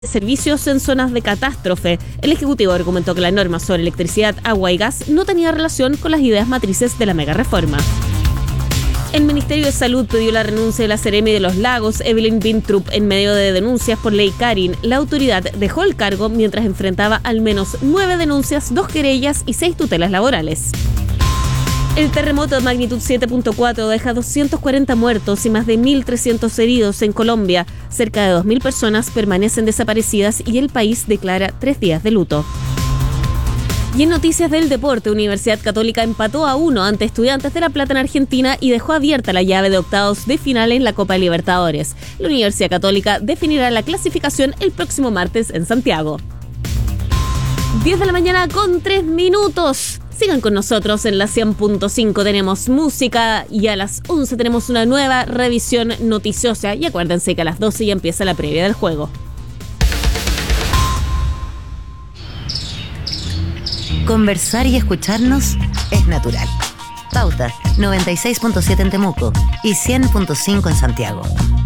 servicios en zonas de catástrofe. El Ejecutivo argumentó que la norma sobre electricidad, agua y gas no tenía relación con las ideas matrices de la megareforma. El Ministerio de Salud pidió la renuncia de la Seremi de los Lagos, Evelyn Bintrup, en medio de denuncias por ley Karin. La autoridad dejó el cargo mientras enfrentaba al menos 9 denuncias, 2 querellas y 6 tutelas laborales. El terremoto de magnitud 7.4 deja 240 muertos y más de 1.300 heridos en Colombia. Cerca de 2.000 personas permanecen desaparecidas y el país declara 3 días de luto. Y en noticias del deporte, Universidad Católica empató a 1 ante Estudiantes de La Plata en Argentina y dejó abierta la llave de octavos de final en la Copa Libertadores. La Universidad Católica definirá la clasificación el próximo martes en Santiago. 10 de la mañana con 3 minutos. Sigan con nosotros en la 100.5, tenemos música y a las 11 tenemos una nueva revisión noticiosa. Y acuérdense que a las 12 ya empieza la previa del juego. Conversar y escucharnos es natural. Pauta 96.7 en Temuco y 100.5 en Santiago.